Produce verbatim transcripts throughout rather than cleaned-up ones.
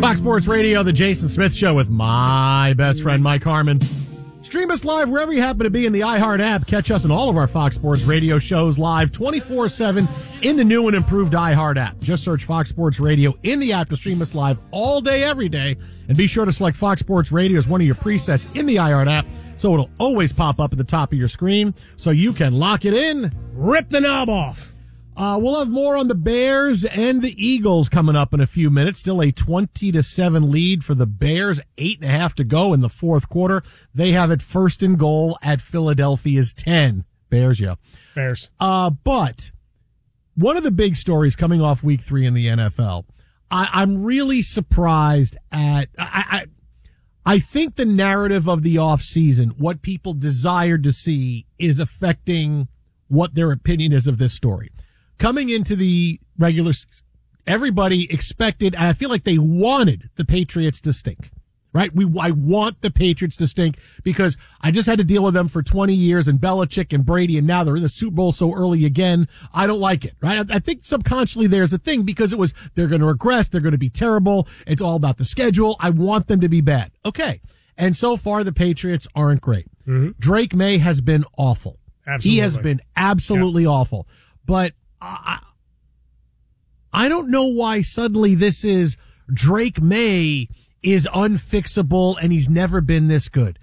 Fox Sports Radio, the Jason Smith Show with my best friend, Mike Harmon. Stream us live wherever you happen to be in the iHeart app. Catch us in all of our Fox Sports Radio shows live twenty-four seven in the new and improved iHeart app. Just search Fox Sports Radio in the app to stream us live all day, every day. And be sure to select Fox Sports Radio as one of your presets in the iHeart app so it'll always pop up at the top of your screen so you can lock it in. Rip the knob off. Uh, we'll have more on the Bears and the Eagles coming up in a few minutes. Still a twenty to seven lead for the Bears. Eight and a half to go in the fourth quarter. They have it first and goal at Philadelphia's ten. Bears, yeah. Bears. Uh, but one of the big stories coming off week three in the N F L, I, I'm really surprised at, I, I, I think the narrative of the offseason, what people desired to see, is affecting what their opinion is of this story. Coming into the regular, everybody expected, and I feel like they wanted the Patriots to stink, right? We, I want the Patriots to stink because I just had to deal with them for twenty years and Belichick and Brady, and now they're in the Super Bowl so early again. I don't like it, right? I, I think subconsciously there's a thing because it was, they're going to regress. They're going to be terrible. It's all about the schedule. I want them to be bad. Okay. And so far the Patriots aren't great. Mm-hmm. Drake May has been awful. Absolutely. He has been absolutely yeah. awful. But I, I don't know why suddenly this is Drake May is unfixable and he's never been this good.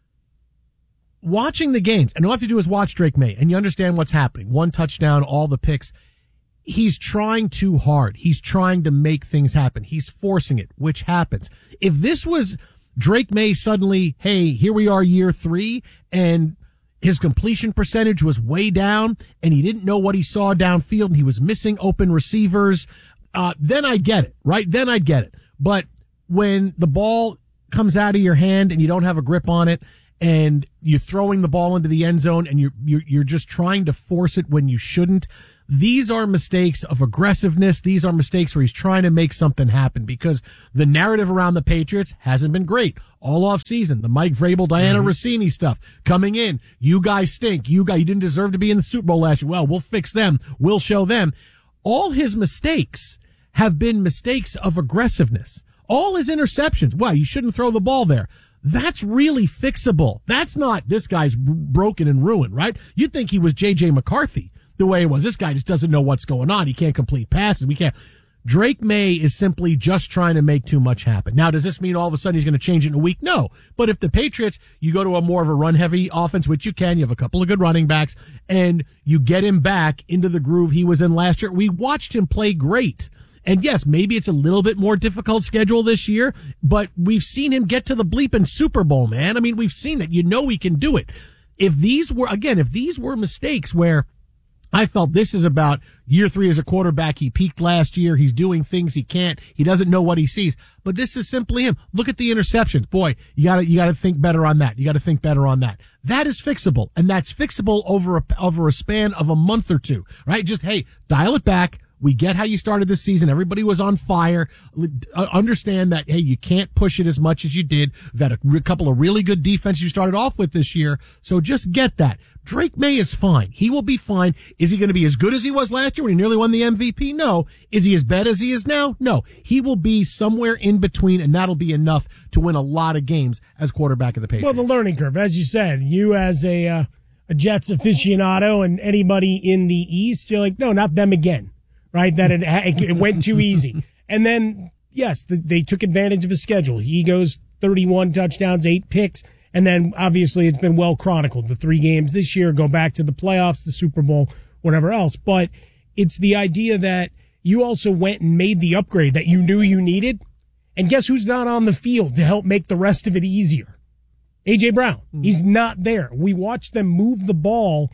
Watching the games, and all you have to do is watch Drake May, and you understand what's happening. One touchdown, all the picks. He's trying too hard. He's trying to make things happen. He's forcing it, which happens. If this was Drake May suddenly, hey, here we are year three, and his completion percentage was way down, and he didn't know what he saw downfield, and he was missing open receivers, uh, then I get it, right? Then I get it. But when the ball comes out of your hand and you don't have a grip on it, and you're throwing the ball into the end zone, and you're, you're, you're just trying to force it when you shouldn't, these are mistakes of aggressiveness. These are mistakes where he's trying to make something happen because the narrative around the Patriots hasn't been great all off season. The Mike Vrabel, Diana mm-hmm. Rossini stuff coming in. You guys stink. You guys, you didn't deserve to be in the Super Bowl last year. Well, we'll fix them. We'll show them. All his mistakes have been mistakes of aggressiveness. All his interceptions. Well, you shouldn't throw the ball there. That's really fixable. That's not this guy's broken and ruined, right? You'd think he was J J McCarthy. The way it was, this guy just doesn't know what's going on. He can't complete passes. We can't. Drake May is simply just trying to make too much happen. Now, does this mean all of a sudden he's going to change it in a week? No. But if the Patriots, you go to a more of a run-heavy offense, which you can, you have a couple of good running backs, and you get him back into the groove he was in last year. We watched him play great. And yes, maybe it's a little bit more difficult schedule this year, but we've seen him get to the bleeping Super Bowl, man. I mean, we've seen it. You know he can do it. If these were, again, if these were mistakes where I felt this is about year three as a quarterback. He peaked last year. He's doing things he can't. He doesn't know what he sees. But this is simply him. Look at the interceptions. Boy, you gotta, you gotta think better on that. You gotta think better on that. That is fixable. And that's fixable over a, over a span of a month or two, right? Just, hey, dial it back. We get how you started this season. Everybody was on fire. Understand that, hey, you can't push it as much as you did. You've had a re- couple of really good defenses you started off with this year. So just get that. Drake May is fine. He will be fine. Is he going to be as good as he was last year when he nearly won the M V P? No. Is he as bad as he is now? No. He will be somewhere in between, and that'll be enough to win a lot of games as quarterback of the Patriots. Well, the learning curve, as you said, you as a, uh, a Jets aficionado and anybody in the East, you're like, no, not them again. Right, that it, it went too easy. And then, yes, the, they took advantage of his schedule. He goes thirty-one touchdowns, eight picks, and then obviously it's been well chronicled. The three games this year go back to the playoffs, the Super Bowl, whatever else. But it's the idea that you also went and made the upgrade that you knew you needed. And guess who's not on the field to help make the rest of it easier? A J. Brown. Mm-hmm. He's not there. We watched them move the ball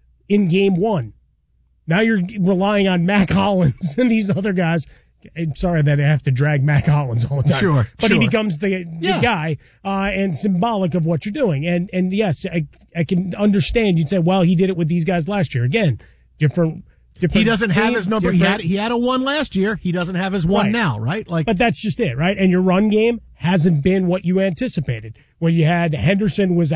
in game one. Now you're relying on Mac Hollins and these other guys. I'm sorry that I have to drag Mac Hollins all the time. Sure, But sure. he becomes the, the yeah. guy uh, and symbolic of what you're doing. And and yes, I, I can understand. You'd say, well, he did it with these guys last year. Again, different. different he doesn't team, have his number. He had, he had a one last year. He doesn't have his one right. now, right? Like, But that's just it, right? And your run game hasn't been what you anticipated. When you had Henderson was out,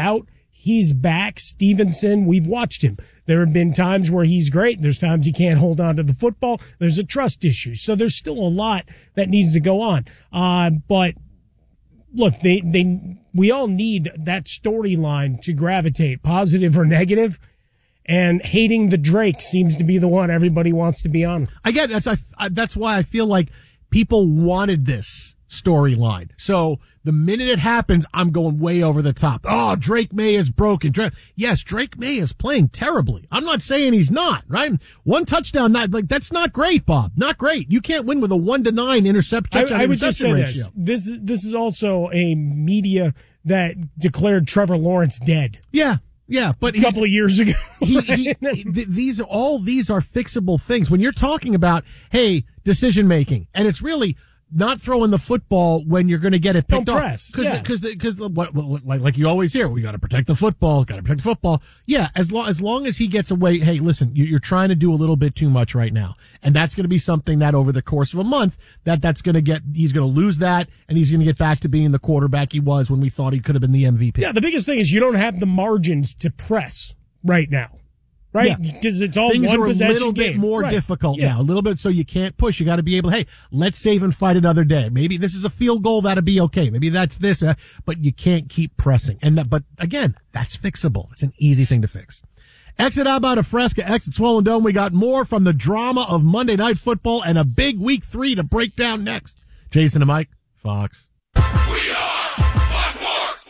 he's back. Stevenson, we've watched him. There have been times where he's great. There's times he can't hold on to the football. There's a trust issue. So there's still a lot that needs to go on. Uh, but look, they, they, we all need that storyline to gravitate, positive or negative. And hating the Drake seems to be the one everybody wants to be on. I get that's, I, that's why I feel like people wanted this storyline. So the minute it happens, I'm going way over the top. Oh, Drake May is broken. Drake, yes, Drake May is playing terribly. I'm not saying he's not, right? One touchdown, not like that's not great, Bob. Not great. You can't win with a one to nine interception. I, I would just say ratio. this. This this is also a media that declared Trevor Lawrence dead. Yeah. Yeah, but a couple of years ago. he, he, he, th- these all these are fixable things. When you're talking about, hey, decision making, and it's really not throwing the football when you're going to get it picked Don't off. press. Because Yeah. because because what like like you always hear, we got to protect the football, got to protect the football. Yeah, as long as long as he gets away. Hey, listen, you, you're trying to do a little bit too much right now, and that's going to be something that over the course of a month, that that's going to get he's going to lose that, and he's going to get back to being the quarterback he was when we thought he could have been the M V P. Yeah, the biggest thing is you don't have the margins to press right now. Right? Yeah. Because it's all Things one are a possession little bit game. more Right. difficult Yeah. now, a little bit, so you can't push. You got to be able, hey, let's save and fight another day. Maybe this is a field goal, that'll be okay. Maybe that's this, uh, but you can't keep pressing. And that, but again, that's fixable. It's an easy thing to fix. Exit out about a Fresca, exit Swollen Dome. We got more from the drama of Monday Night Football and a big week three to break down next. Jason and Mike, Fox. We are Fox Sports.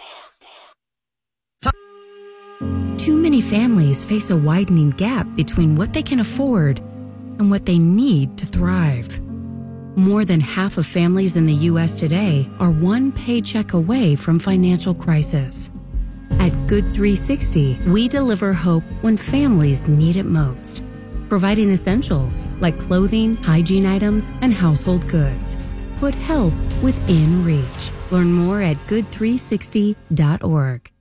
Too many families face a widening gap between what they can afford and what they need to thrive. More than half of families in the U S today are one paycheck away from financial crisis. At Good three sixty, we deliver hope when families need it most, providing essentials like clothing, hygiene items, and household goods. Put help within reach. Learn more at good three sixty dot org.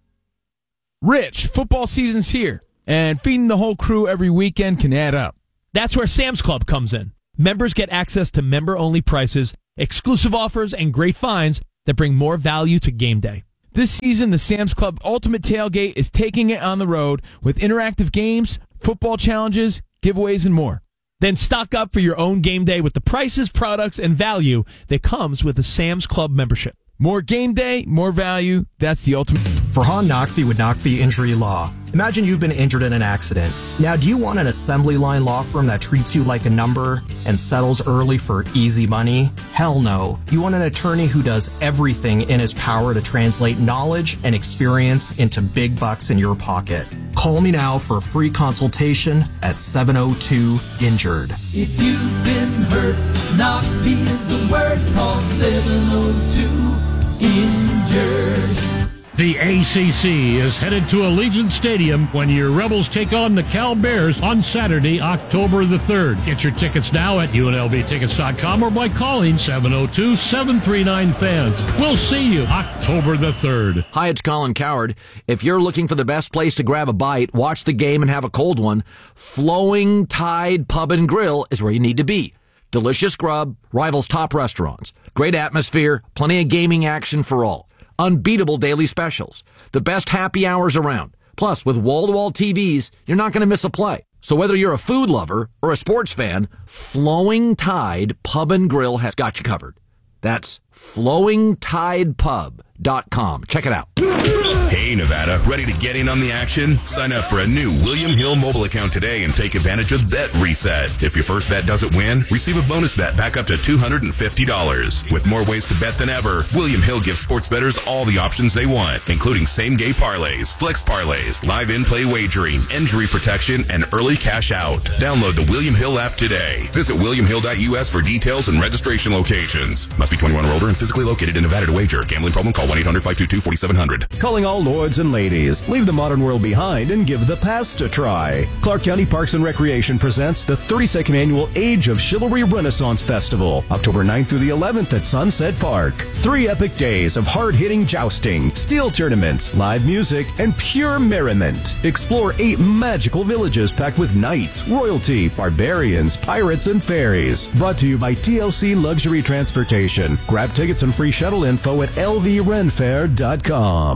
Rich, football season's here, and feeding the whole crew every weekend can add up. That's where Sam's Club comes in. Members get access to member-only prices, exclusive offers, and great finds that bring more value to game day. This season, the Sam's Club Ultimate Tailgate is taking it on the road with interactive games, football challenges, giveaways, and more. Then stock up for your own game day with the prices, products, and value that comes with a Sam's Club membership. More game day, more value. That's the ultimate. Farhan Naqvi with Naqvi Injury Law. Imagine you've been injured in an accident. Now, do you want an assembly line law firm that treats you like a number and settles early for easy money? Hell no. You want an attorney who does everything in his power to translate knowledge and experience into big bucks in your pocket. Call me now for a free consultation at seven oh two injured. If you've been hurt, Naqvi is the word. Call seven oh two injured. The A C C is headed to Allegiant Stadium when your Rebels take on the Cal Bears on Saturday, October the third. Get your tickets now at U N L V tickets dot com or by calling seven oh two, seven three nine, fans. We'll see you October the third. Hi, it's Colin Coward. If you're looking for the best place to grab a bite, watch the game, and have a cold one, Flowing Tide Pub and Grill is where you need to be. Delicious grub, rivals top restaurants, great atmosphere, plenty of gaming action for all. Unbeatable daily specials. The best happy hours around. Plus, with wall-to-wall T Vs, you're not going to miss a play. So whether you're a food lover or a sports fan, Flowing Tide Pub and Grill has got you covered. That's flowing tide pub dot com. Check it out. Hey, Nevada, ready to get in on the action? Sign up for a new William Hill mobile account today and take advantage of Bet Reset. If your first bet doesn't win, receive a bonus bet back up to two hundred fifty dollars. With more ways to bet than ever, William Hill gives sports bettors all the options they want, including same-game parlays, flex parlays, live in-play wagering, injury protection, and early cash out. Download the William Hill app today. Visit william hill dot u s for details and registration locations. Must be twenty-one or older and physically located in Nevada to wager. Gambling problem? Call one eight hundred, five two two, four seven zero zero. Calling all lords and ladies. Leave the modern world behind and give the past a try. Clark County Parks and Recreation presents the thirty-second annual Age of Chivalry Renaissance Festival, October ninth through the eleventh at Sunset Park. Three epic days of hard-hitting jousting, steel tournaments, live music, and pure merriment. Explore eight magical villages packed with knights, royalty, barbarians, pirates, and fairies. Brought to you by T L C Luxury Transportation. Grab tickets and free shuttle info at l v ren fair dot com.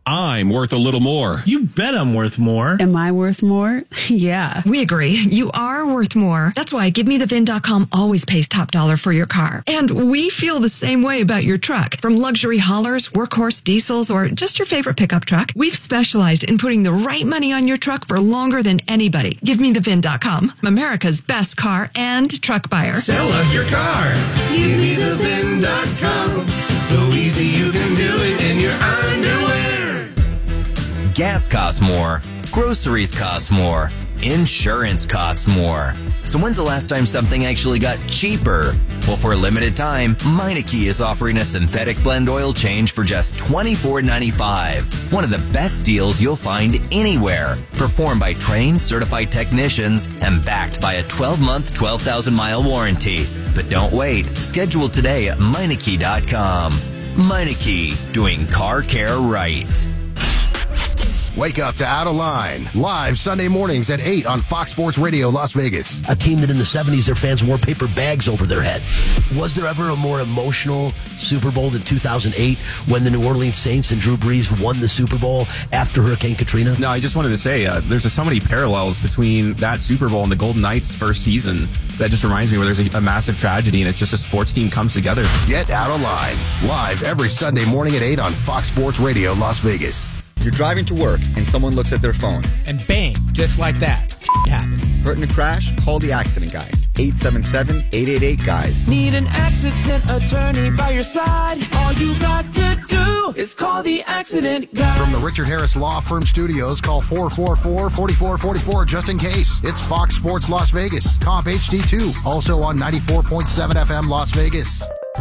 I'm worth a little more. You bet I'm worth more. Am I worth more? Yeah. We agree. You are worth more. That's why Give Me The Vin dot com always pays top dollar for your car. And we feel the same way about your truck. From luxury haulers, workhorse diesels, or just your favorite pickup truck, we've specialized in putting the right money on your truck for longer than anybody. Give Me The Vin dot com, America's best car and truck buyer. Sell us your car. Give Me The Vin dot com. So easy you can do it in your underwear. Gas costs more. Groceries cost more. Insurance costs more. So when's the last time something actually got cheaper? Well, for a limited time, Meineke is offering a synthetic blend oil change for just twenty-four ninety-five. One of the best deals you'll find anywhere. Performed by trained, certified technicians and backed by a twelve-month, twelve thousand mile warranty. But don't wait. Schedule today at Meineke dot com. Meineke, doing car care right. Wake up to Out of Line, live Sunday mornings at eight on Fox Sports Radio Las Vegas. A team that in the seventies, their fans wore paper bags over their heads. Was there ever a more emotional Super Bowl than two thousand eight when the New Orleans Saints and Drew Brees won the Super Bowl after Hurricane Katrina? No, I just wanted to say uh, there's so many parallels between that Super Bowl and the Golden Knights' first season that just reminds me where there's a, a massive tragedy and it's just a sports team comes together. Get Out of Line, live every Sunday morning at eight on Fox Sports Radio Las Vegas. You're driving to work and someone looks at their phone. And bang, just like that, shit happens. Hurt in a crash? Call the accident guys. eight seven seven, eight eight eight, guys. Need an accident attorney by your side? All you got to do is call the accident guy. From the Richard Harris Law Firm Studios, call four four four, four four four four just in case. It's Fox Sports Las Vegas, Comp H D two, also on ninety-four point seven F M Las Vegas.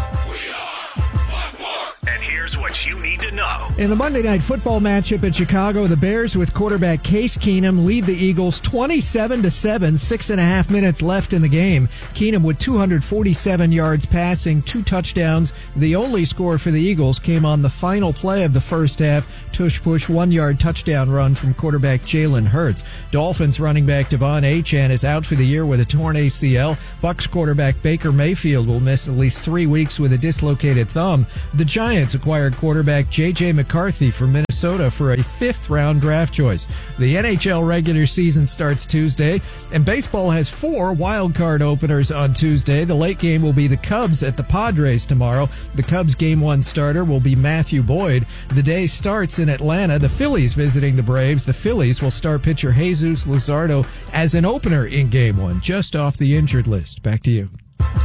And here's what you need to know. In the Monday Night Football matchup in Chicago, the Bears with quarterback Case Keenum lead the Eagles twenty-seven to seven, six and a half minutes left in the game. Keenum with two hundred forty-seven yards passing, two touchdowns. The only score for the Eagles came on the final play of the first half. Tush-push one-yard touchdown run from quarterback Jalen Hurts. Dolphins running back Devon Achane is out for the year with a torn A C L. Bucs quarterback Baker Mayfield will miss at least three weeks with a dislocated thumb. The Giants acquired quarterback J J McCarthy from Minnesota for a fifth-round draft choice. The N H L regular season starts Tuesday, and baseball has four wild card openers on Tuesday. The late game will be the Cubs at the Padres tomorrow. The Cubs game one starter will be Matthew Boyd. The day starts in Atlanta. The Phillies visiting the Braves. The Phillies will start pitcher Jesus Luzardo as an opener in game one, just off the injured list. Back to you.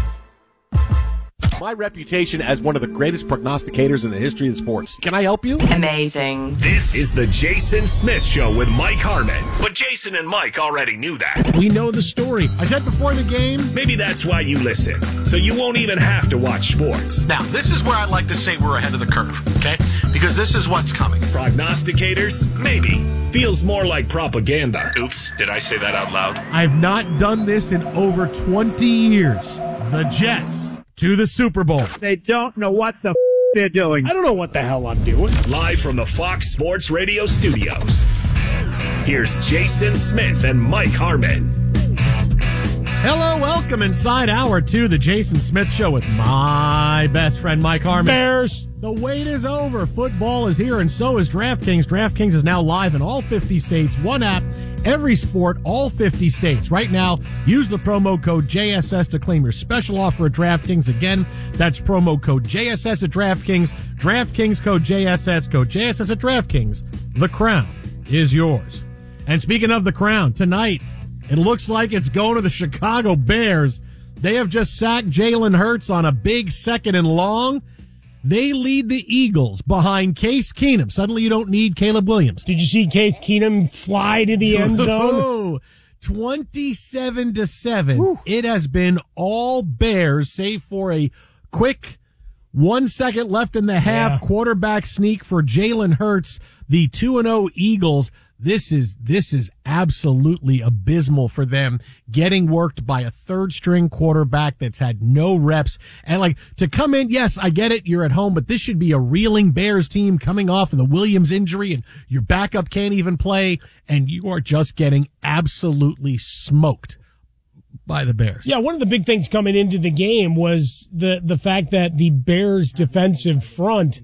My reputation as one of the greatest prognosticators in the history of sports. Can I help you? Amazing. This is the Jason Smith Show with Mike Harmon. But Jason and Mike already knew that. We know the story. I said before the game. Maybe that's why you listen. So you won't even have to watch sports. Now, this is where I like to say we're ahead of the curve, okay? Because this is what's coming. Prognosticators? Maybe. Feels more like propaganda. Oops, did I say that out loud? I've not done this in over twenty years. The Jets to the Super Bowl. They don't know what the f- they're doing. I don't know what the hell I'm doing. Live from the Fox Sports Radio studios. Here's Jason Smith and Mike Harmon. Hello, welcome inside hour two, the Jason Smith Show with my best friend Mike Harmon. Bears. The wait is over. Football is here, and so is DraftKings. DraftKings is now live in all fifty states. One app, every sport, all fifty states. Right now, use the promo code J S S to claim your special offer at DraftKings. Again, that's promo code J S S at DraftKings. DraftKings code J S S, code J S S at DraftKings. The crown is yours. And speaking of the crown, tonight, it looks like it's going to the Chicago Bears. They have just sacked Jalen Hurts on a big second and long. They lead the Eagles behind Case Keenum. Suddenly you don't need Caleb Williams. Did you see Case Keenum fly to the end zone? twenty-seven to seven. Woo. It has been all Bears, save for a quick one second left in the half yeah. quarterback sneak for Jalen Hurts. The two and oh Eagles. This is, this is absolutely abysmal for them, getting worked by a third string quarterback that's had no reps. And like, to come in, yes, I get it, you're at home, but this should be a reeling Bears team coming off of the Williams injury, and your backup can't even play, and you are just getting absolutely smoked by the Bears. Yeah, one of the big things coming into the game was the, the fact that the Bears defensive front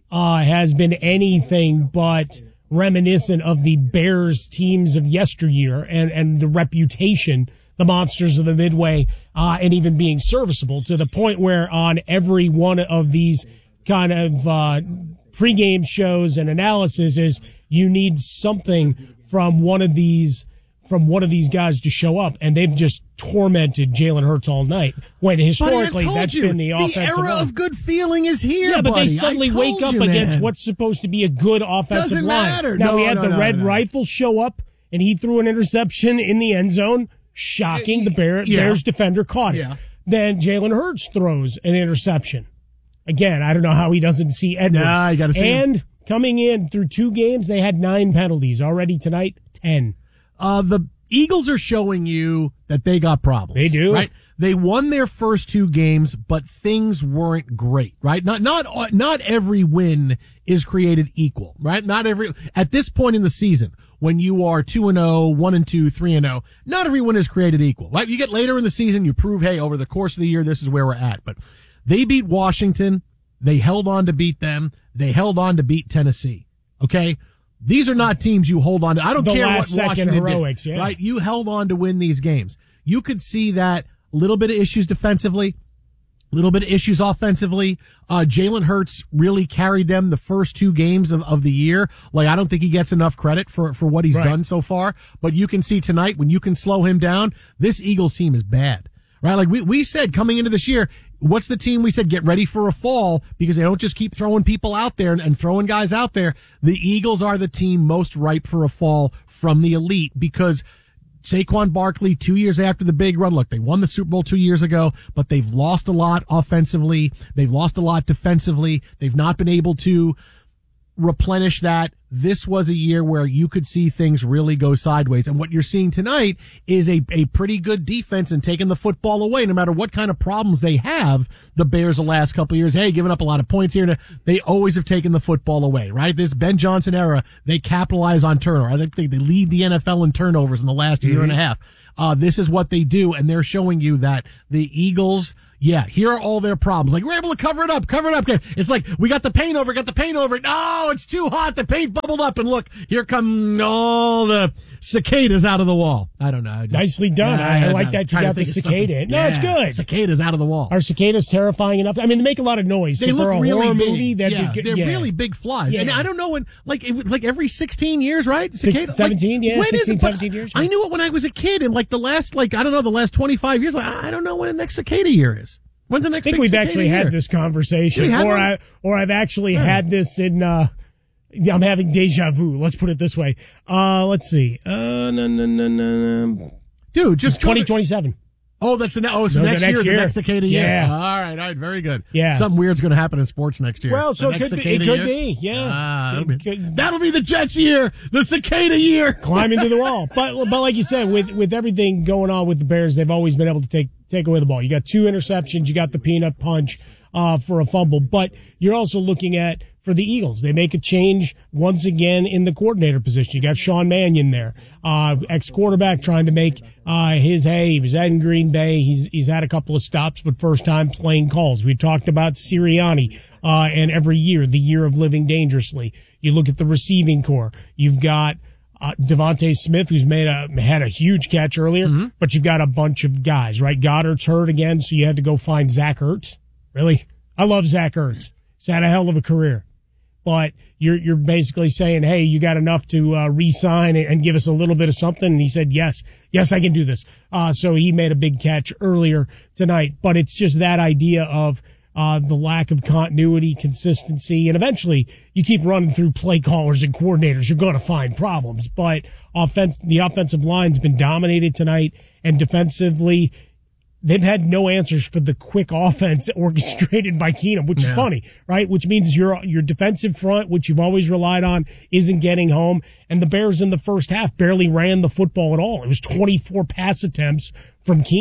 uh, has been anything but reminiscent of the Bears teams of yesteryear and, and the reputation, the monsters of the Midway, uh, and even being serviceable to the point where on every one of these kind of uh, pregame shows and analysis is you need something from one of these from one of these guys to show up, and they've just tormented Jalen Hurts all night. When historically that's you, been the, the offensive era line. of good feeling is here. Yeah, but buddy. they suddenly I wake told up you, against man. what's supposed to be a good offensive Doesn't line. matter. Now No, we had no, the no, Red no, no. Rifle show up, and he threw an interception in the end zone. Shocking. The Bear, Yeah. Bears defender caught it. Yeah. Then Jalen Hurts throws an interception. Again, I don't know how he doesn't see Edwards. Nah, you gotta see him. And coming in through two games, they had nine penalties. Already tonight, ten. Uh, the Eagles are showing you that they got problems. They do. Right? They won their first two games, but things weren't great, right? Not, not, not every win is created equal, right? Not every, at this point in the season, when you are two and oh, one and two, three and oh, not every win is created equal, right? You get later in the season, you prove, hey, over the course of the year, this is where we're at. But they beat Washington. They held on to beat them. They held on to beat Tennessee. Okay? These are not teams you hold on to. I don't The care what last second Washington heroics, did, yeah. right? You held on to win these games. You could see that a little bit of issues defensively, a little bit of issues offensively. Uh, Jalen Hurts really carried them the first two games of, of the year. Like, I don't think he gets enough credit for, for what he's Right. done so far. But you can see tonight, when you can slow him down, this Eagles team is bad, right? Like we, we said coming into this year, what's the team we said get ready for a fall because they don't just keep throwing people out there and, and throwing guys out there. The Eagles are the team most ripe for a fall from the elite because Saquon Barkley, two years after the big run, look, they won the Super Bowl two years ago, but they've lost a lot offensively. They've lost a lot defensively. They've not been able to replenish that. This was a year where you could see things really go sideways. And what you're seeing tonight is a, a pretty good defense and taking the football away, no matter what kind of problems they have. The Bears the last couple of years, hey, giving up a lot of points here. They always have taken the football away, right? This Ben Johnson era, they capitalize on turnover. I think they, they lead the N F L in turnovers in the last mm-hmm. year and a half. Uh, this is what they do, and they're showing you that the Eagles, yeah, here are all their problems. Like, we're able to cover it up, cover it up. It's like, we got the paint over, got the paint over it. No, it's too hot. The paint bubbled up, and look, here come all the cicadas out of the wall. I don't know. I just, Nicely done. Yeah, I, I I like was that you trying to got the think of cicada. something. No, Yeah, it's good. Cicadas out of the wall. Are cicadas terrifying enough? I mean, they make a lot of noise. They so look for a really horror big. movie, that'd yeah, be good. they're Yeah. really big flies. Yeah. And I don't know when, like, it, like every sixteen years, right? Six, Cicada, seventeen, like, yeah, when is sixteen, it? But seventeen years. I knew it when I was a kid, and like the last, like I don't know, the last twenty-five years. Like I don't know when the next cicada year is. When's the next? I think big we've cicada actually year? had this conversation, We had or one? I, or I've actually Yeah. had this in. Uh, yeah, I'm having deja vu. Let's put it this way. Uh, let's see. Uh, no, no, no, no, no. Dude, just twenty twenty-seven. Oh, that's the ne- oh, so No, the next, next year, year. the next cicada year. Yeah. All right, all right, very good. Yeah. Something weird's going to happen in sports next year. Well, so The it next could be. cicada It could year? be. Yeah. Ah, that'll, It be, could- that'll be the Jets year, the cicada year. Climb into the wall. But but like you said, with with everything going on with the Bears, they've always been able to take take away the ball. You got two interceptions, you got the peanut punch uh for a fumble, but you're also looking at for the Eagles, they make a change once again in the coordinator position. You got Sean Mannion there, uh, ex-quarterback trying to make uh his hay. He was in Green Bay. He's he's had a couple of stops, but first time playing calls. We talked about Sirianni, uh, and every year, the year of living dangerously. You look at the receiving core. You've got Uh, Devontae Smith, who's made a had a huge catch earlier, Mm-hmm. but you've got a bunch of guys, right? Goddard's hurt again, so you had to go find Zach Ertz. Really, I love Zach Ertz. He's had a hell of a career, but you're you're basically saying, hey, you got enough to uh, re-sign and, and give us a little bit of something. And he said, yes, yes, I can do this. Uh, so he made a big catch earlier tonight, but it's just that idea of. Uh, the lack of continuity, consistency, and eventually you keep running through play callers and coordinators, you're going to find problems. But offense, the offensive line's been dominated tonight, and defensively, they've had no answers for the quick offense orchestrated by Keenum, which is Yeah. funny, right? Which means your your defensive front, which you've always relied on, isn't getting home. And the Bears in the first half barely ran the football at all. It was twenty-four pass attempts from Keenum.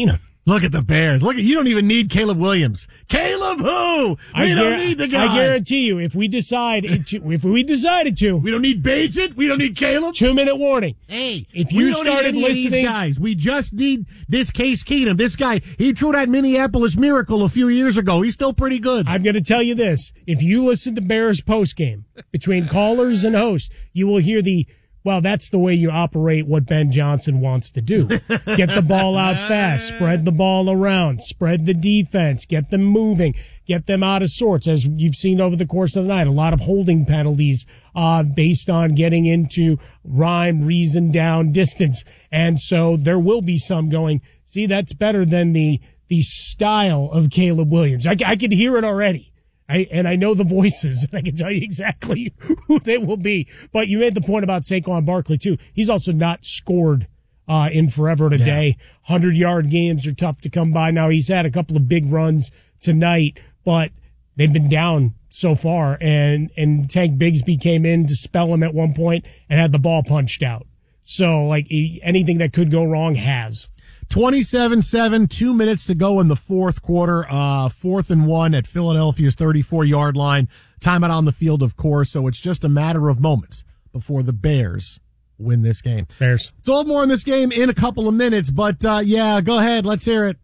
Look at the Bears. Look at you. Don't even need Caleb Williams. Caleb who? We I don't gar- need the guy. I guarantee you, if we decide to, if we decided to, we don't need Bajan. We don't need Caleb. Two minute warning. Hey, if we you don't started need any listening, of these guys, we just need this Case Keenum. This guy, he threw that Minneapolis Miracle a few years ago. He's still pretty good. I'm going to tell you this: if you listen to Bears postgame between callers and hosts, you will hear the. Well, that's the way you operate what Ben Johnson wants to do. Get the ball out fast, spread the ball around, spread the defense, get them moving, get them out of sorts, as you've seen over the course of the night. A lot of holding penalties uh, based on getting into rhyme, reason, down, distance. And so there will be some going, see, that's better than the the style of Caleb Williams. I, I can hear it already. I, and I know the voices, and I can tell you exactly who they will be. But you made the point about Saquon Barkley, too. He's also not scored uh, in forever and a day. hundred-yard games are tough to come by. Now, he's had a couple of big runs tonight, but they've been down so far. And, and Tank Bigsby came in to spell him at one point and had the ball punched out. So, like, anything that could go wrong has. twenty-seven seven, two minutes to go in the fourth quarter, uh, fourth and one at Philadelphia's thirty-four-yard line. Timeout on the field, of course, so it's just a matter of moments before the Bears win this game. Bears. It's all more in this game in a couple of minutes, but, uh, yeah, go ahead. Let's hear it.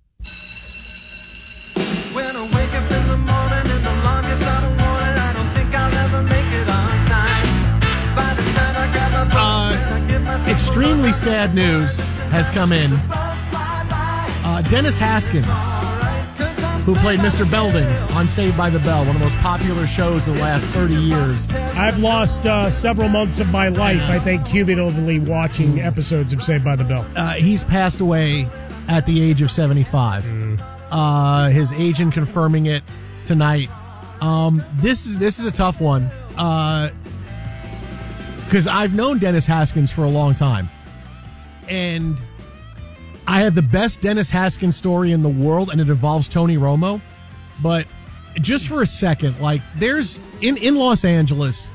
When I wake up in the morning and the longest I don't want it, I don't think I'll ever make it on time. By the time I grab my bus and I get myself Extremely sad news has come in. Uh, Dennis Haskins, who played Mister Belding on Saved by the Bell, one of the most popular shows in the last thirty years. I've lost uh, several months of my life, I think, cumulatively watching episodes of Saved by the Bell. Uh, he's passed away at the age of seventy-five. Mm. Uh, his agent confirming it tonight. Um, this is this is a tough one because uh, I've known Dennis Haskins for a long time. And I have the best Dennis Haskins story in the world, and it involves Tony Romo. But just for a second, like, there's, in, in Los Angeles,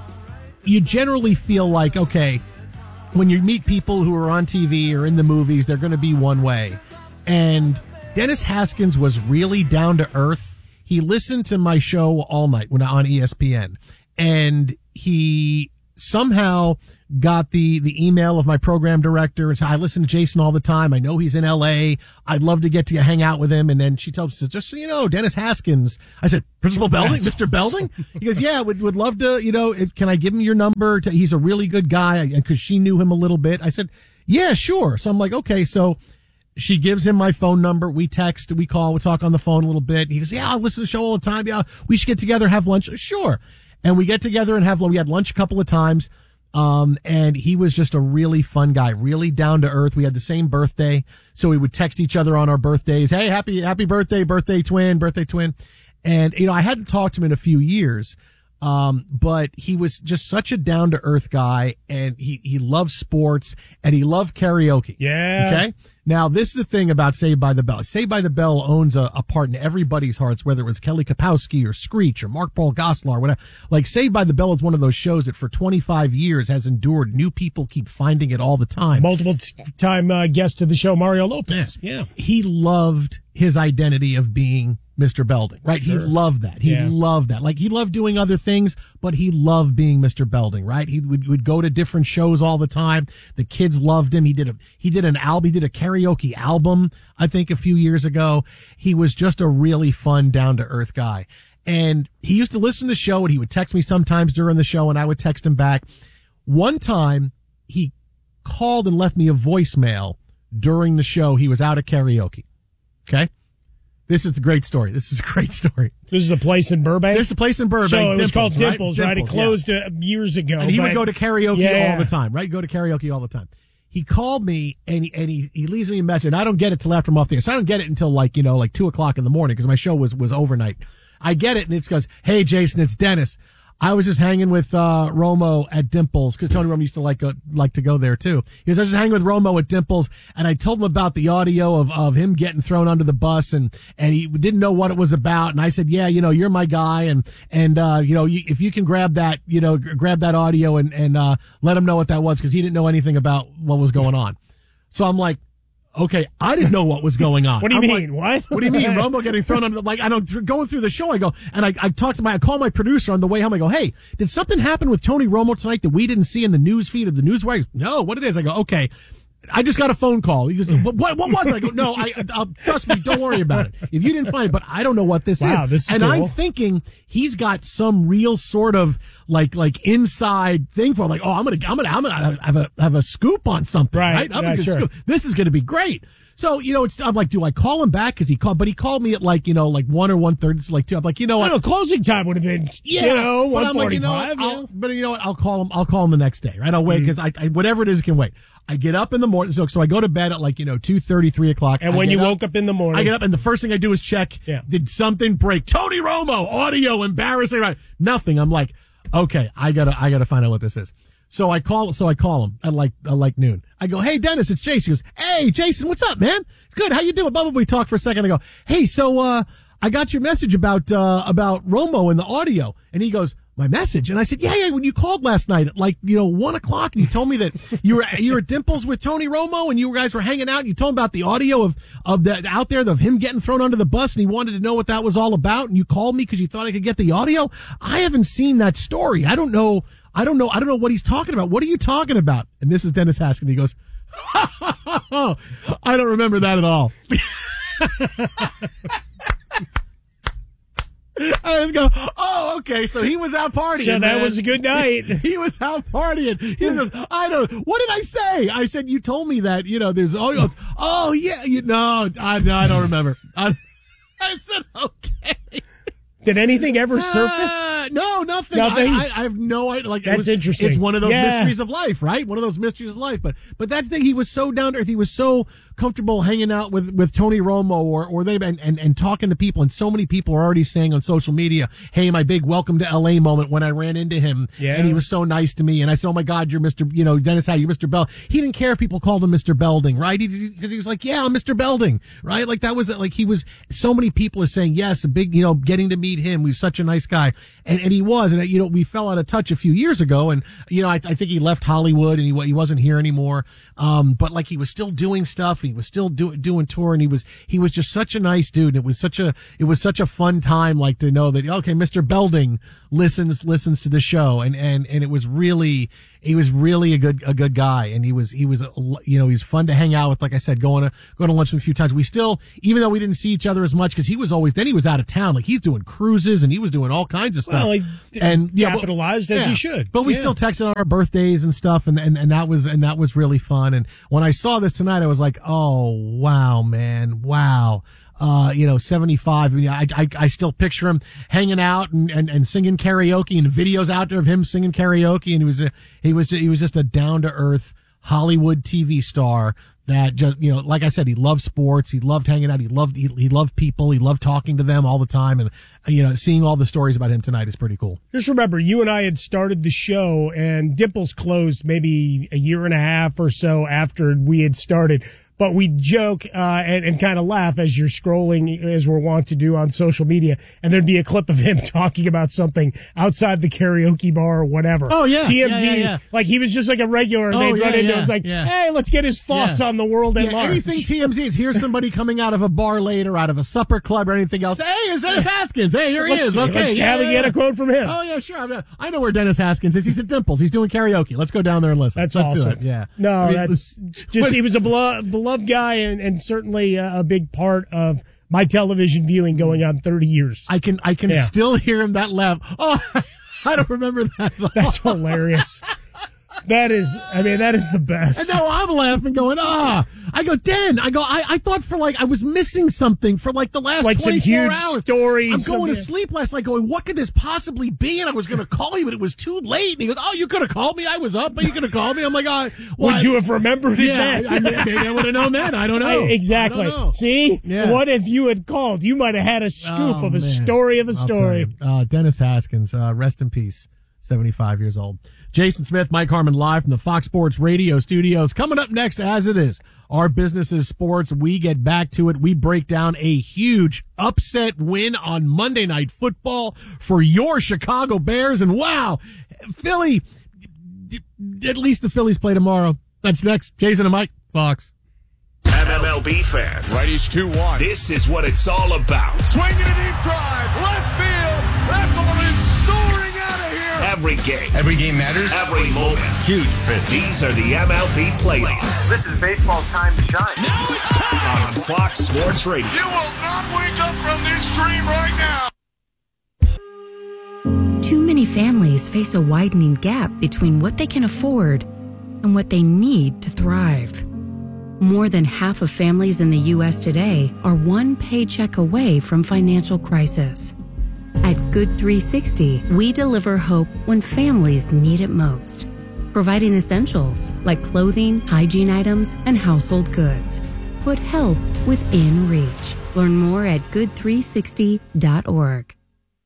you generally feel like, okay, when you meet people who are on T V or in the movies, they're going to be one way. And Dennis Haskins was really down to earth. He listened to my show all night when on E S P N, and he somehow got the, the email of my program director and said, I listen to Jason all the time. I know he's in L A. I'd love to get to hang out with him. And then she tells us, just so you know, Dennis Haskins. I said, Principal Belding, Mister Belding? He goes, yeah, would, would love to, you know, it, can I give him your number? To, he's a really good guy. And cause she knew him a little bit. I said, yeah, sure. So I'm like, okay. So she gives him my phone number. We text, we call, we talk on the phone a little bit. He goes, yeah, I listen to the show all the time. Yeah, we should get together, have lunch. Sure. And we get together and have lunch. We had lunch a couple of times. Um, and he was just a really fun guy, really down to earth. We had the same birthday, so we would text each other on our birthdays. Hey, happy, happy birthday, birthday twin, birthday twin. And, you know, I hadn't talked to him in a few years. Um, but he was just such a down to earth guy, and he, he loved sports and he loved karaoke. Yeah. Okay. Now, this is the thing about Saved by the Bell. Saved by the Bell owns a, a part in everybody's hearts, whether it was Kelly Kapowski or Screech or Mark Paul Gosselaar, whatever. Like, Saved by the Bell is one of those shows that for twenty-five years has endured. New people keep finding it all the time. Multiple t- time uh, guest to the show, Mario Lopez. Yeah. yeah. He loved his identity of being Mister Belding, right? Sure. He loved that. He yeah. loved that. Like, he loved doing other things, but he loved being Mister Belding, right? He would, would go to different shows all the time. The kids loved him. He did a, he did an album, he did a karaoke album, I think, a few years ago. He was just a really fun, down to earth guy. And he used to listen to the show, and he would text me sometimes during the show, and I would text him back. One time, he called and left me a voicemail during the show. He was out at karaoke. Okay? This is the great story. This is a great story. This is a place in Burbank? This is a place in Burbank. So it was Dimples, called Dimples, right? right? Dimples, it closed yeah. years ago. And he but... would go to karaoke yeah. all the time, right? Go to karaoke all the time. He called me, and he, and he, he leaves me a message, and I don't get it till after I'm off the air. So I don't get it until, like, you know, like two o'clock in the morning, because my show was, was overnight. I get it, and it goes, hey, Jason, it's Dennis. I was just hanging with uh Romo at Dimples, because Tony Romo used to like uh, like to go there too. He was I was just hanging with Romo at Dimples, and I told him about the audio of of him getting thrown under the bus, and and he didn't know what it was about. And I said, yeah, you know, you're my guy, and and uh you know, you, if you can grab that, you know, grab that audio and and uh let him know what that was, because he didn't know anything about what was going on. So I'm like, Okay, I didn't know what was going on. What do you I'm mean? Like, what? What do you mean? Romo getting thrown under the, like, I don't, going through the show, I go, and I, I talked to my, I call my producer on the way home. I go, hey, did something happen with Tony Romo tonight that we didn't see in the news feed of the newswire? No, what it is? I go, okay. I just got a phone call. He goes, what, what, what was it? I go, no, I, I'll, trust me, don't worry about it. If you didn't find it, but I don't know what this wow, is. This is and cool. I'm thinking he's got some real sort of like, like inside thing for him. Like, oh, I'm going to, I'm going to, I'm going to have a, have a scoop on something, right? Right, I'm yeah, gonna sure. scoop. This is going to be great. So, you know, it's, I'm like, do I call him back? Cause he called, but he called me at like, you know, like one or one thirty. It's like two. I'm like, you know I what? don't know, closing time would have been, Yeah, you know, but I'm one like, you know what? forty-five. I'll, but you know what? I'll call him. I'll call him the next day, right? I'll wait because I, I, whatever it is can wait. I get up in the morning, so so I go to bed at like you know two thirty, three o'clock. And I when get you up, woke up in the morning, I get up and the first thing I do is check. Yeah. Did something break? Tony Romo audio embarrassing, right? Nothing. I'm like, okay, I gotta, I gotta find out what this is. So I call, so I call him at like, at like noon. I go, hey Dennis, it's Jason. He goes, hey Jason, what's up, man? It's good. How you doing? Blah blah blah. We talk for a second. I go, hey, so uh, I got your message about uh about Romo and the audio, and he goes, my message, and I said, yeah, yeah. When you called last night at like you know one o'clock, and you told me that you were you were at Dimples with Tony Romo, and you guys were hanging out. And you told him about the audio of of the out there of him getting thrown under the bus, and he wanted to know what that was all about. And you called me because you thought I could get the audio. I haven't seen that story. I don't know. I don't know. I don't know what he's talking about. What are you talking about? And this is Dennis Haskins. He goes, I don't remember that at all. I just go, oh, okay. So he was out partying. So that man. was a good night. He, he was out partying. He goes, I don't. What did I say? I said you told me that. You know, there's. Oh, he goes, oh yeah. You no, I no, I don't remember. I, I said okay. Did anything ever surface? Uh, no, nothing. Nothing? I, I, I have no idea. Like, That's it was, interesting. It's one of those Yeah. mysteries of life, right? One of those mysteries of life. But but that's the thing. He was so down to earth. He was so comfortable hanging out with, with Tony Romo or or they and, and and talking to people. And so many people are already saying on social media, "Hey, my big welcome to L A moment when I ran into him, Yeah. and he was so nice to me." And I said, "Oh my God, you're Mister You know Dennis Howe, you're Mister Bell." He didn't care if people called him Mister Belding, right? Because he, he, he was like, "Yeah, I'm Mister Belding," right? Like that was like he was. So many people are saying yes, a big you know getting to meet him. He was such a nice guy, and and he was. And you know we fell out of touch a few years ago, and you know I, I think he left Hollywood and he he wasn't here anymore. Um, but like he was still doing stuff. He was still doing doing tour, and he was he was just such a nice dude. It was such a it was such a fun time, like to know that okay, Mister Belding listens listens to the show, and and and it was really he was really a good a good guy, and he was he was you know he's fun to hang out with. Like I said, going to going to lunch with him a few times. We still, even though we didn't see each other as much because he was always then he was out of town, like he's doing cruises and he was doing all kinds of stuff. Well, he and yeah, but- capitalized as yeah. he should. But we Yeah. still texted on our birthdays and stuff, and, and and that was and that was really fun. And when I saw this tonight, I was like, oh wow, man, wow. Uh, you know, seventy-five. I, mean, I, I, I still picture him hanging out and, and, and singing karaoke, and videos out there of him singing karaoke. And he was a, he was he was just a down to earth Hollywood T V star that just you know, like I said, he loved sports. He loved hanging out. He loved he, he loved people. He loved talking to them all the time. And you know, seeing all the stories about him tonight is pretty cool. Just remember, you and I had started the show, and Dimples closed maybe a year and a half or so after we had started. But we joke uh, and, and kind of laugh as you're scrolling, as we're wont to do on social media, and there'd be a clip of him talking about something outside the karaoke bar or whatever. Oh, yeah. T M Z, Yeah, yeah, yeah. like he was just like a regular, and Oh, they'd yeah, run into yeah, him. It's like, yeah. hey, let's get his thoughts Yeah. on the world at Yeah, large. anything T M Z is here's somebody coming out of a bar later, out of a supper club or anything else. Hey, it's Dennis Haskins. Hey, here he Let's- is. Okay, let's yeah, have a- yeah, get a yeah. quote from him. Oh yeah, sure. I'm not- I know where Dennis Haskins is. He's at Dimples. He's doing karaoke. Let's go down there and listen. That's Let's do awesome. it. Yeah. No, I mean, that's just, he was a beloved, beloved guy and, and certainly a, a big part of my television viewing going on thirty years. I can, I can Yeah. still hear him that laugh. Oh, I don't remember that. at all. That's hilarious. That is, I mean, that is the best. And now I'm laughing, going, ah. I go, Dan. I go. I, I thought for like I was missing something for like the last Like some twenty-four huge hours. stories, I'm going to some- sleep last night, going, what could this possibly be? And I was going to call you, but it was too late. And he goes, oh, you could have called me. I was up, but you could have called me. I'm like, oh, well, Would you have remembered it Yeah, then? I, I, maybe I would have known then. I don't know. Exactly. I don't know. See? Yeah. What if you had called? You might have had a scoop Oh, of a man. story of a I'll story. tell you. Uh, Dennis Haskins, uh, rest in peace, seventy-five years old. Jason Smith, Mike Harmon, live from the Fox Sports Radio studios. Coming up next, as it is, our business is sports. We get back to it. We break down a huge upset win on Monday Night Football for your Chicago Bears. And wow, Philly, at least the Phillies play tomorrow. That's next. Jason and Mike, Fox. M M L B fans. Righties two one. This is what it's all about. Swinging a deep drive. Left field. That ball is soaring out of here. Every game. Every game matters. Every moment. Huge pitch. These are the M L B playoffs. This is baseball's time to shine. Now it's time! On Fox Sports Radio. You will not wake up from this dream right now. Too many families face a widening gap between what they can afford and what they need to thrive. More than half of families in the U S today are one paycheck away from financial crisis. At Good three sixty, we deliver hope when families need it most, providing essentials like clothing, hygiene items, and household goods. Put help within reach. Learn more at good three sixty dot org.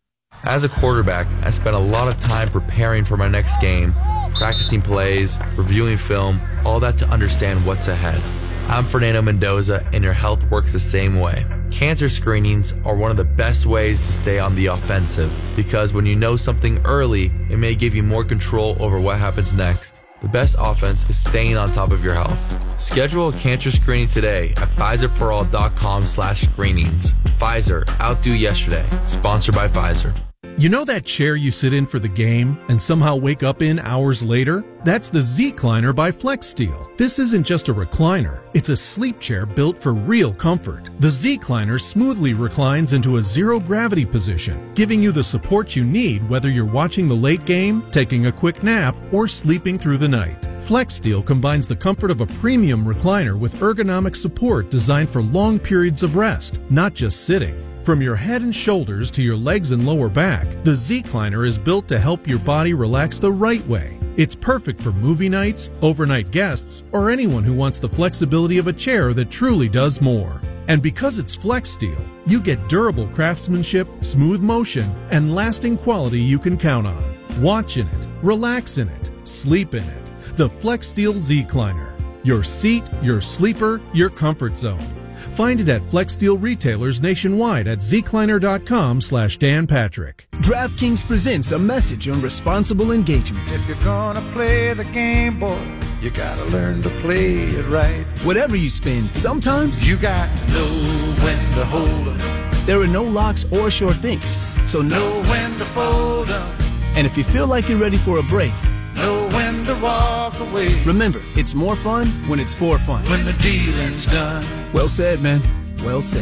As a quarterback, I spent a lot of time preparing for my next game, practicing plays, reviewing film, all that to understand what's ahead. I'm Fernando Mendoza, and your health works the same way. Cancer screenings are one of the best ways to stay on the offensive, because when you know something early, it may give you more control over what happens next. The best offense is staying on top of your health. Schedule a cancer screening today at Pfizer for all dot com slash screenings. Pfizer, outdo yesterday. Sponsored by Pfizer. You know that chair you sit in for the game and somehow wake up in hours later? That's the Z-Cliner by FlexSteel. This isn't just a recliner. It's a sleep chair built for real comfort. The Z-Cliner smoothly reclines into a zero-gravity position, giving you the support you need whether you're watching the late game, taking a quick nap, or sleeping through the night. FlexSteel combines the comfort of a premium recliner with ergonomic support designed for long periods of rest, not just sitting. From your head and shoulders to your legs and lower back, the Z-Cliner is built to help your body relax the right way. It's perfect for movie nights, overnight guests, or anyone who wants the flexibility of a chair that truly does more. And because it's FlexSteel, you get durable craftsmanship, smooth motion, and lasting quality you can count on. Watch in it, relax in it, sleep in it. The FlexSteel Z-Cliner. Your seat, your sleeper, your comfort zone. Find it at FlexSteel retailers nationwide at zcliner.com slash Dan Patrick. DraftKings presents a message on responsible engagement. If you're gonna play the game, boy, you gotta learn to play it right. Whatever you spend, sometimes you got to know when to hold up. There are no locks or sure things, so know when to fold up. And if you feel like you're ready for a break, know when to walk away. Remember, it's more fun when it's for fun. When the dealing's done. Well said, man. Well said.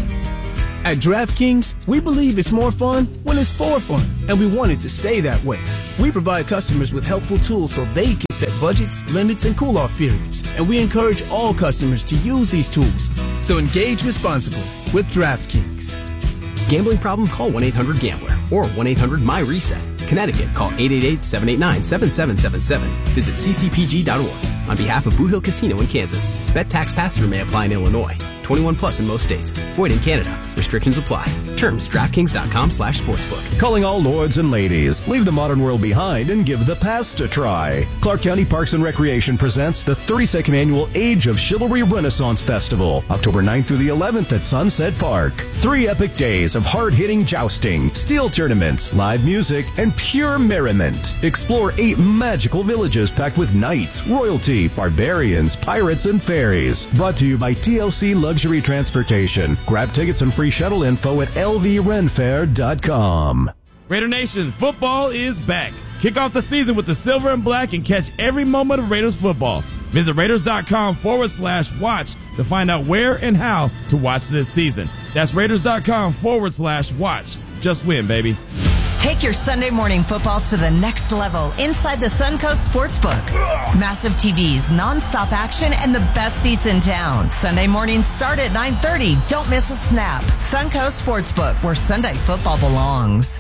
At DraftKings, we believe it's more fun when it's for fun, and we want it to stay that way. We provide customers with helpful tools so they can set budgets, limits, and cool-off periods, and we encourage all customers to use these tools. So engage responsibly with DraftKings. Gambling problem? Call one eight hundred gambler or one eight hundred my reset. Connecticut, call eight eight eight, seven eight nine, seven seven seven seven. Visit c c p g dot org. On behalf of Boot Hill Casino in Kansas, bet tax pass-through may apply in Illinois. twenty-one plus in most states. Void in Canada. Restrictions apply. Terms, DraftKings.com slash sportsbook. Calling all lords and ladies. Leave the modern world behind and give the past a try. Clark County Parks and Recreation presents the thirty-second Annual Age of Chivalry Renaissance Festival, October ninth through the eleventh at Sunset Park. Three epic days of hard-hitting jousting, steel tournaments, live music, and pure merriment. Explore eight magical villages packed with knights, royalty, barbarians, pirates, and fairies. Brought to you by T L C Luxury Transportation. Grab tickets and free shuttle info at l v ren fair dot com. Raider Nation, football is back. Kick off the season with the silver and black and catch every moment of Raiders football. Visit Raiders.com forward slash watch to find out where and how to watch this season. That's Raiders.com forward slash watch. Just win, baby. Take your Sunday morning football to the next level inside the Suncoast Sportsbook. Massive T Vs, nonstop action, and the best seats in town. Sunday mornings start at nine thirty. Don't miss a snap. Suncoast Sportsbook, where Sunday football belongs.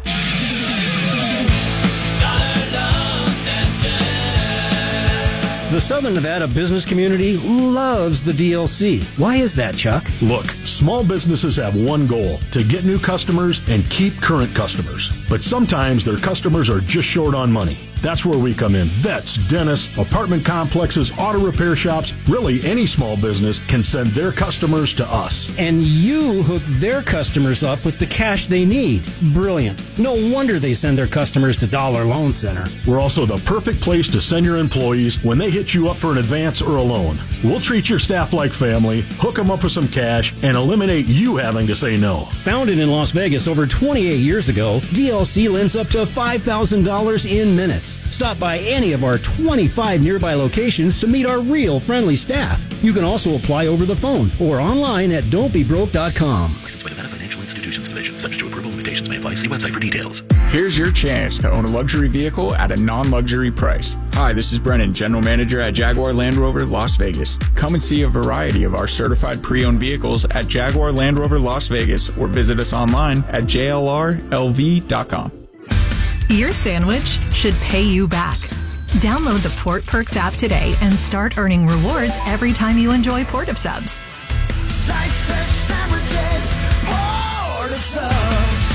The Southern Nevada business community loves the D L C. Why is that, Chuck? Look, small businesses have one goal, to get new customers and keep current customers. But sometimes their customers are just short on money. That's where we come in. Vets, dentists, apartment complexes, auto repair shops, really any small business can send their customers to us. And you hook their customers up with the cash they need. Brilliant. No wonder they send their customers to Dollar Loan Center. We're also the perfect place to send your employees when they hit you up for an advance or a loan. We'll treat your staff like family, hook them up with some cash, and eliminate you having to say no. Founded in Las Vegas over twenty-eight years ago, D L C lends up to five thousand dollars in minutes. Stop by any of our twenty-five nearby locations to meet our real friendly staff. You can also apply over the phone or online at don't be broke dot com. Licensed by Nevada Financial Institutions Commission. Subject to approval, limitations may apply. See website for details. Here's your chance to own a luxury vehicle at a non-luxury price. Hi, this is Brennan, General Manager at Jaguar Land Rover Las Vegas. Come and see a variety of our certified pre-owned vehicles at Jaguar Land Rover Las Vegas or visit us online at j l r l v dot com. Your sandwich should pay you back. Download the Port Perks app today and start earning rewards every time you enjoy Port of Subs. Slice fresh sandwiches, Port of Subs.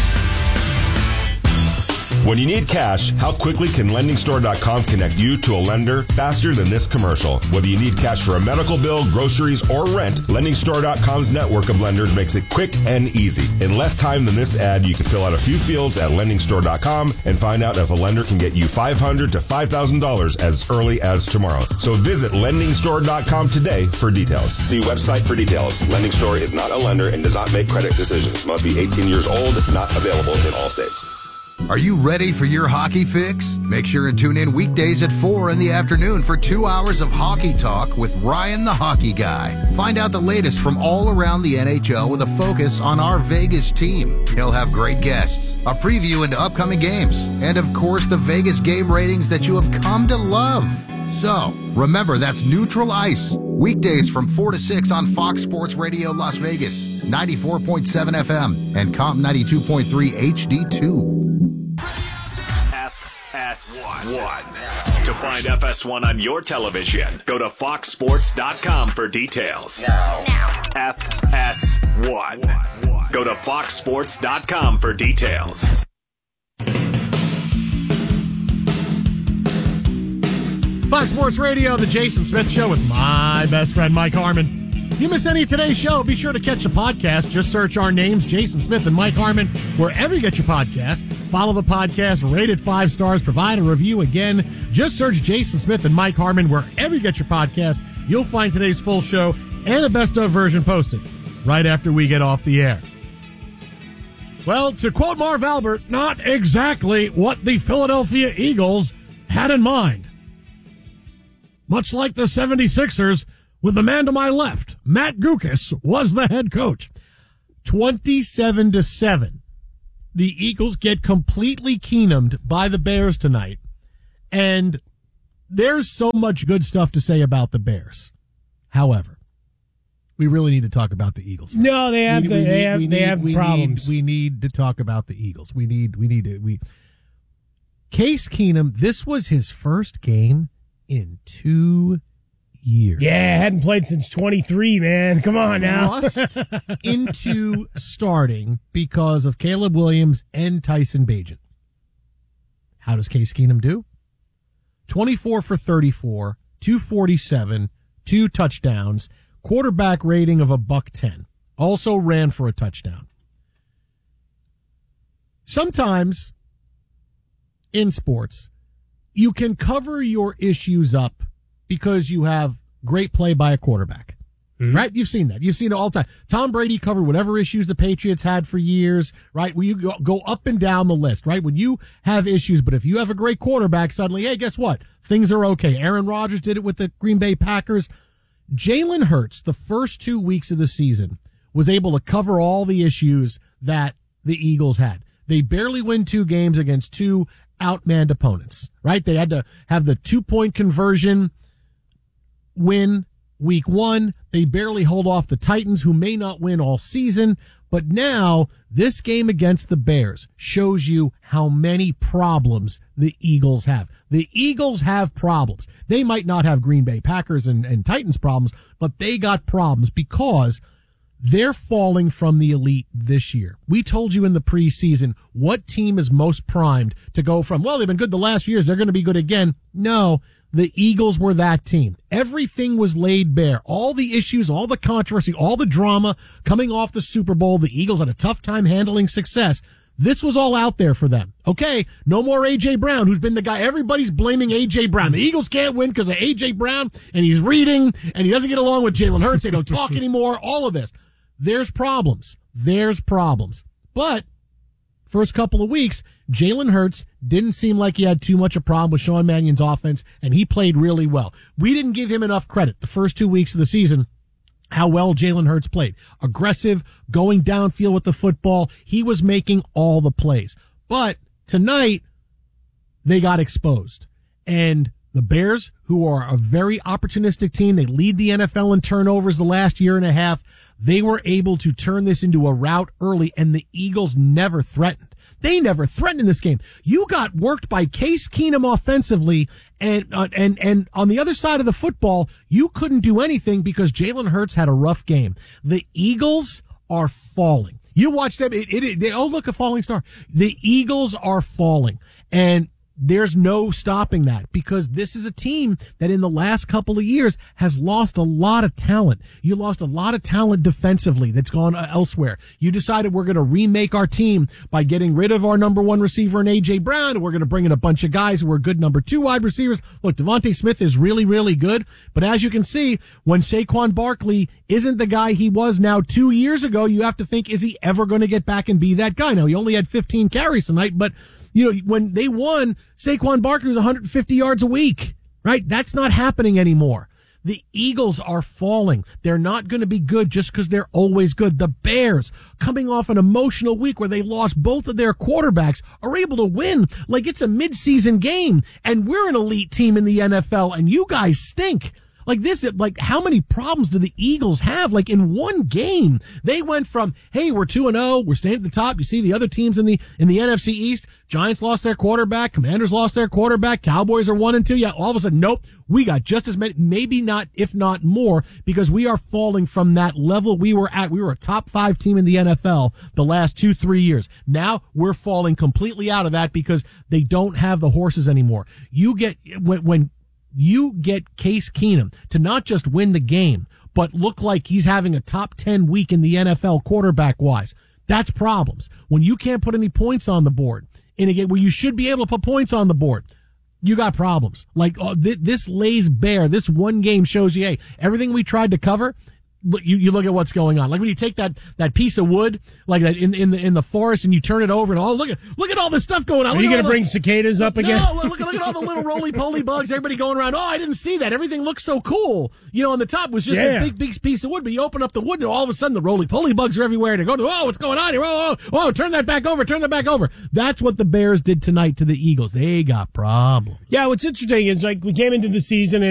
When you need cash, how quickly can lending store dot com connect you to a lender faster than this commercial? Whether you need cash for a medical bill, groceries, or rent, lending store dot com's network of lenders makes it quick and easy. In less time than this ad, you can fill out a few fields at lending store dot com and find out if a lender can get you five hundred dollars to five thousand dollars as early as tomorrow. So visit lending store dot com today for details. See website for details. Lending Store is not a lender and does not make credit decisions. Must be eighteen years old, not available in all states. Are you ready for your hockey fix? Make sure and tune in weekdays at four in the afternoon for two hours of hockey talk with Ryan the Hockey Guy. Find out the latest from all around the N H L with a focus on our Vegas team. He'll have great guests, a preview into upcoming games, and of course the Vegas game ratings that you have come to love. So, remember, that's Neutral Ice. Weekdays from four to six on Fox Sports Radio Las Vegas, ninety-four point seven F M, and Comp ninety-two point three H D two. F S one. To find F S one on your television, go to fox sports dot com for details. Now. F S one. Go to fox sports dot com for details. Fox Sports Radio, the Jason Smith Show with my best friend, Mike Harmon. You miss any of today's show, be sure to catch the podcast. Just search our names, Jason Smith and Mike Harmon, wherever you get your podcast. Follow the podcast, rate it five stars, provide a review. Again, just search Jason Smith and Mike Harmon wherever you get your podcast. You'll find today's full show and a best of version posted right after we get off the air. Well, to quote Marv Albert, not exactly what the Philadelphia Eagles had in mind. Much like the seventy-sixers, with the man to my left, Matt Guokas, was the head coach. twenty-seven to seven. The Eagles get completely Keenumed by the Bears tonight. And there's so much good stuff to say about the Bears. However, we really need to talk about the Eagles. First. No, they have we, the, we they need, have we they need, have we problems. Need, we need to talk about the Eagles. We need we need to we Case Keenum, this was his first game in two years. Yeah, hadn't played since twenty-three, man. Come on now. Thrust into starting because of Caleb Williams and Tyson Bagent. How does Case Keenum do? twenty-four for thirty-four, two forty-seven, two touchdowns, quarterback rating of a buck ten. Also ran for a touchdown. Sometimes in sports, you can cover your issues up because you have great play by a quarterback, mm-hmm. right? You've seen that. You've seen it all the time. Tom Brady covered whatever issues the Patriots had for years, right? Where you go, go up and down the list, right? When you have issues, but if you have a great quarterback, suddenly, hey, guess what? Things are okay. Aaron Rodgers did it with the Green Bay Packers. Jalen Hurts, the first two weeks of the season, was able to cover all the issues that the Eagles had. They barely win two games against two outmanned opponents, right? They had to have the two-point conversion win week one. They barely hold off the Titans, who may not win all season. But now, this game against the Bears shows you how many problems the Eagles have. The Eagles have problems. They might not have Green Bay Packers and, and Titans problems, but they got problems because They're falling from the elite this year. We told you in the preseason what team is most primed to go from, well, they've been good the last few years, they're going to be good again. No, the Eagles were that team. Everything was laid bare. All the issues, all the controversy, all the drama coming off the Super Bowl. The Eagles had a tough time handling success. This was all out there for them. Okay, no more A J. Brown, who's been the guy. Everybody's blaming A J. Brown. The Eagles can't win because of A J. Brown, and he's reading, and he doesn't get along with Jalen Hurts. They don't talk anymore, all of this. There's problems. There's problems. But first couple of weeks, Jalen Hurts didn't seem like he had too much a problem with Sean Mannion's offense, and he played really well. We didn't give him enough credit the first two weeks of the season, how well Jalen Hurts played. Aggressive, going downfield with the football. He was making all the plays. But tonight, they got exposed. And the Bears, who are a very opportunistic team, they lead the N F L in turnovers the last year and a half. They were able to turn this into a rout early, and the Eagles never threatened. They never threatened in this game. You got worked by Case Keenum offensively, and uh, and and on the other side of the football, you couldn't do anything because Jalen Hurts had a rough game. The Eagles are falling. You watch them. It, it, it, they, oh, look, a falling star. The Eagles are falling, and there's no stopping that because this is a team that in the last couple of years has lost a lot of talent. You lost a lot of talent defensively that's gone uh, elsewhere. You decided we're going to remake our team by getting rid of our number one receiver in A J. Brown, and we're going to bring in a bunch of guys who are good number two wide receivers. Look, Devontae Smith is really, really good, but as you can see, when Saquon Barkley isn't the guy he was now two years ago, you have to think, is he ever going to get back and be that guy? Now, he only had fifteen carries tonight, but you know, when they won, Saquon Barkley was one hundred fifty yards a week, right? That's not happening anymore. The Eagles are falling. They're not going to be good just because they're always good. The Bears, coming off an emotional week where they lost both of their quarterbacks, are able to win like it's a midseason game. And we're an elite team in the N F L, and you guys stink. Like this, like how many problems do the Eagles have? Like in one game, they went from, hey, we're two and oh, we're staying at the top. You see the other teams in the, in the N F C East, Giants lost their quarterback, Commanders lost their quarterback, Cowboys are one and two. Yeah, all of a sudden, nope, we got just as many, maybe not, if not more, because we are falling from that level we were at. We were a top five team in the N F L the last two, three years. Now we're falling completely out of that because they don't have the horses anymore. You get, when, when, you get Case Keenum to not just win the game, but look like he's having a top ten week in the N F L quarterback wise. That's problems. When you can't put any points on the board in a game where you should be able to put points on the board, you got problems. Like uh, th- this lays bare. This one game shows you, hey, everything we tried to cover, you, you look at what's going on. Like when you take that, that piece of wood, like that in, in the, in the forest and you turn it over and oh, look at, look at all this stuff going on. Are look you going to bring the, cicadas up again? No, look, look at all the little roly-poly bugs, everybody going around. Oh, I didn't see that. Everything looks so cool. You know, on the top was just yeah. this big, big piece of wood, but you open up the wood and all of a sudden the roly-poly bugs are everywhere. And they go, oh, what's going on here? Oh, oh, oh, turn that back over, turn that back over. That's what the Bears did tonight to the Eagles. They got problems. Yeah, what's interesting is like we came into the season and